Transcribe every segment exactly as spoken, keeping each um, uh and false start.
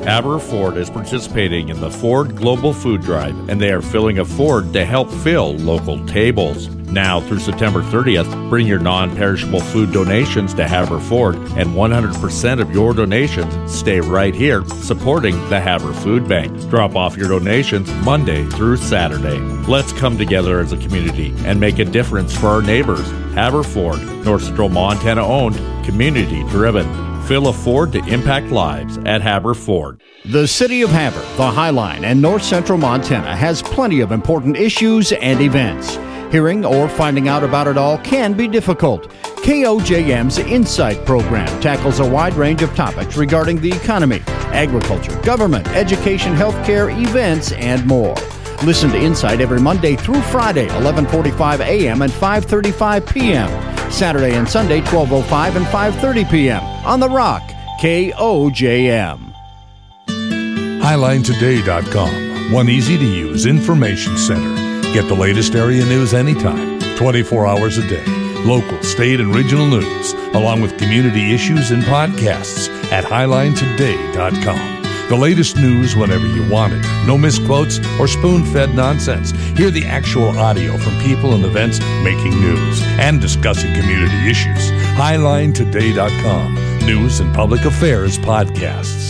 Haber Ford is participating in the Ford Global Food Drive, and they are filling a Ford to help fill local tables. Now through September thirtieth, bring your non-perishable food donations to Haber Ford, and one hundred percent of your donations stay right here, supporting the Haber Food Bank. Drop off your donations Monday through Saturday. Let's come together as a community and make a difference for our neighbors. Haber Ford, North Central Montana owned, community driven. Fill a Ford to impact lives at Haber Ford. The City of Haber, the Highline, and North Central Montana has plenty of important issues and events. Hearing or finding out about it all can be difficult. K O J M's Insight program tackles a wide range of topics regarding the economy, agriculture, government, education, healthcare, events, and more. Listen to Insight every Monday through Friday, eleven forty-five a.m. and five thirty-five p.m. Saturday and Sunday, twelve oh five and five thirty p.m. on The Rock, K O J M. Highline Today dot com, one easy-to-use information center. Get the latest area news anytime, twenty-four hours a day. Local, state, and regional news, along with community issues and podcasts at Highline Today dot com. The latest news whenever you want it. No misquotes or spoon-fed nonsense. Hear the actual audio from people and events making news and discussing community issues. Highline Today dot com. News and public affairs podcasts.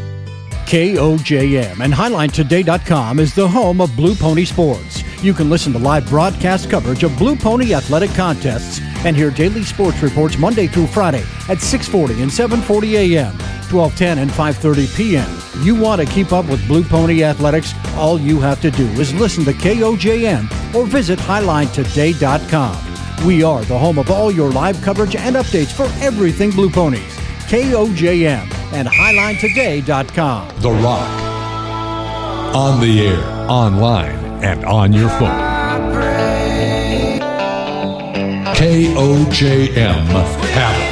K O J M and Highline Today dot com is the home of Blue Pony Sports. You can listen to live broadcast coverage of Blue Pony athletic contests and hear daily sports reports Monday through Friday at six forty and seven forty a.m., twelve ten and five thirty p.m. You want to keep up with Blue Pony athletics? All you have to do is listen to K O J M or visit Highline Today dot com. We are the home of all your live coverage and updates for everything Blue Ponies. K O J M and Highline Today dot com. The Rock. On the air, online, and on your phone. K O J M Haber.